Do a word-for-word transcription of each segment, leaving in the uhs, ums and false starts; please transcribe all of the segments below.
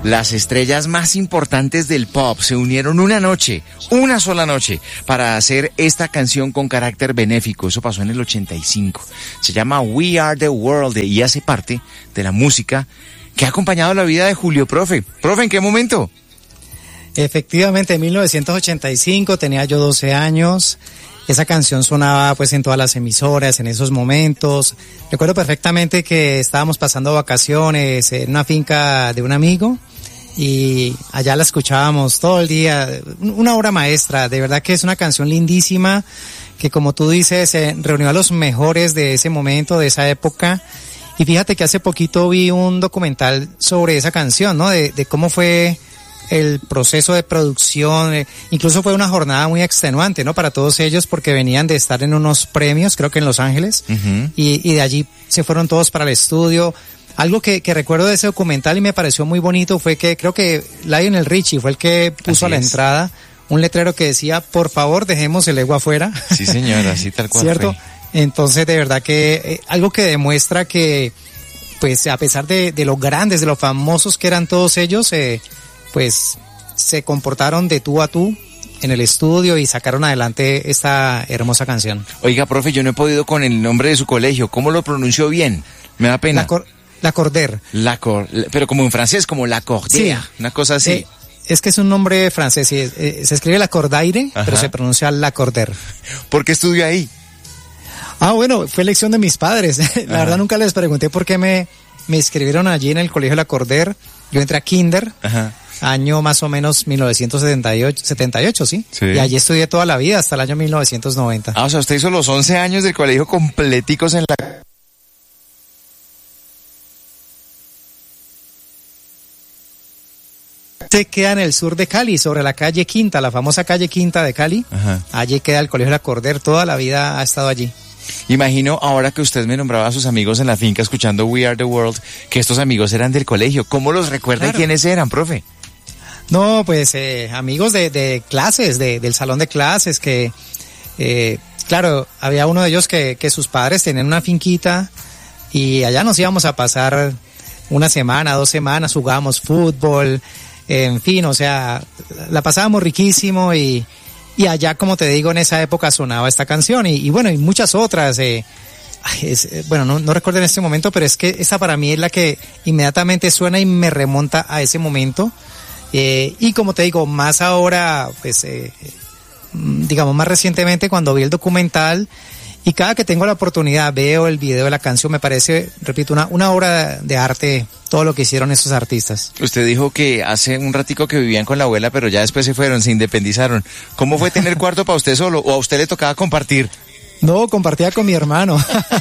Las estrellas más importantes del pop se unieron una noche, una sola noche, para hacer esta canción con carácter benéfico. Eso pasó en el ochenta y cinco. Se llama We Are the World y hace parte de la música que ha acompañado la vida de Julio Profe. Profe, ¿en qué momento? Efectivamente, en mil novecientos ochenta y cinco tenía yo doce años. Esa canción sonaba pues en todas las emisoras en esos momentos. Recuerdo perfectamente que estábamos pasando vacaciones en una finca de un amigo y allá la escuchábamos todo el día. Una obra maestra, de verdad que es una canción lindísima que, como tú dices, eh, reunió a los mejores de ese momento, de esa época. Y fíjate que hace poquito vi un documental sobre esa canción, ¿no? De, de cómo fue el proceso de producción, eh, incluso fue una jornada muy extenuante, ¿no? Para todos ellos, porque venían de estar en unos premios, creo que en Los Ángeles, uh-huh. y, y de allí se fueron todos para el estudio. Algo que, que recuerdo de ese documental y me pareció muy bonito fue que creo que Lionel Richie fue el que puso a la entrada un letrero que decía, por favor, dejemos el ego afuera. Sí, señora, así tal cual. ¿Cierto? Fue. Entonces, de verdad que eh, algo que demuestra que, pues, a pesar de, de lo grandes, de lo famosos que eran todos ellos, eh, pues se comportaron de tú a tú en el estudio y sacaron adelante esta hermosa canción. Oiga, profe, yo no he podido con el nombre de su colegio. ¿Cómo lo pronunció bien? Me da pena. La, cor, la Corder. La cor, pero como en francés, como la Cordea, sí. Una cosa así. Eh, es que es un nombre francés, sí, eh, se escribe la Cordaire, ajá, pero se pronuncia la Corder. ¿Por qué estudió ahí? Ah, bueno, fue elección de mis padres. La ajá. verdad nunca les pregunté por qué me, me inscribieron allí en el colegio La Corder. Yo entré a kinder. Ajá. Año más o menos mil novecientos setenta y ocho, setenta y ocho, ¿sí? Sí. Y allí estudié toda la vida hasta el año mil novecientos noventa. Ah, o sea, usted hizo los once años del colegio completicos en la... Se queda en el sur de Cali, sobre la calle Quinta, la famosa calle Quinta de Cali. Ajá. Allí queda el colegio La Corder, toda la vida ha estado allí. Imagino, ahora que usted me nombraba a sus amigos en la finca escuchando We Are the World, que estos amigos eran del colegio. ¿Cómo los recuerda claro. y quiénes eran, profe? No, pues eh, amigos de, de clases, de, del salón de clases, que, eh, claro, había uno de ellos que, que sus padres tenían una finquita y allá nos íbamos a pasar una semana, dos semanas, jugábamos fútbol, en fin, o sea, la pasábamos riquísimo y, y allá, como te digo, en esa época sonaba esta canción y, y bueno, y muchas otras, eh, es, bueno, no, no recuerdo en este momento, pero es que esa para mí es la que inmediatamente suena y me remonta a ese momento. Eh, y como te digo, más ahora, pues, eh, digamos, más recientemente cuando vi el documental y cada que tengo la oportunidad veo el video de la canción, me parece, repito, una, una obra de arte, todo lo que hicieron esos artistas. Usted dijo que hace un ratico que vivían con la abuela, pero ya después se fueron, se independizaron. ¿Cómo fue tener cuarto para usted solo o a usted le tocaba compartir? No, compartía con mi hermano.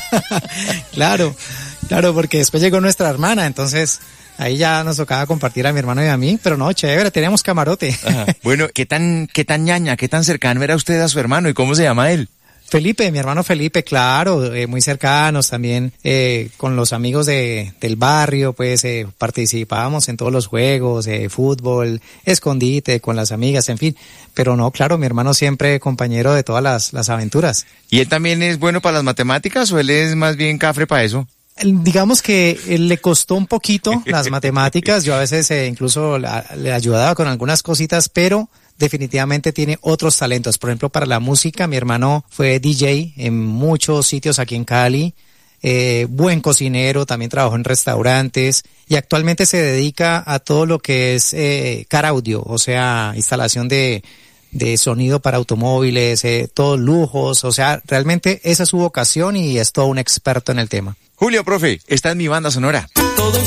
Claro, claro, porque después llegó nuestra hermana, entonces... Ahí ya nos tocaba compartir a mi hermano y a mí, pero no, chévere, teníamos camarote. Ajá. Bueno, ¿qué tan, qué tan ñaña, qué tan cercano era usted a su hermano y cómo se llama él? Felipe, mi hermano Felipe, claro, eh, muy cercanos también, eh, con los amigos de, del barrio, pues eh, participábamos en todos los juegos, eh, fútbol, escondite, con las amigas, en fin. Pero no, claro, mi hermano siempre compañero de todas las, las aventuras. ¿Y él también es bueno para las matemáticas o él es más bien cafre para eso? Digamos que le costó un poquito las matemáticas, yo a veces eh, incluso la, le ayudaba con algunas cositas, pero definitivamente tiene otros talentos. Por ejemplo, para la música, mi hermano fue D J en muchos sitios aquí en Cali, eh, buen cocinero, también trabajó en restaurantes y actualmente se dedica a todo lo que es eh, car audio, o sea, instalación de... de sonido para automóviles, eh, todos lujos, o sea, realmente esa es su vocación y es todo un experto en el tema. Julio, profe, esta es mi banda sonora. Todo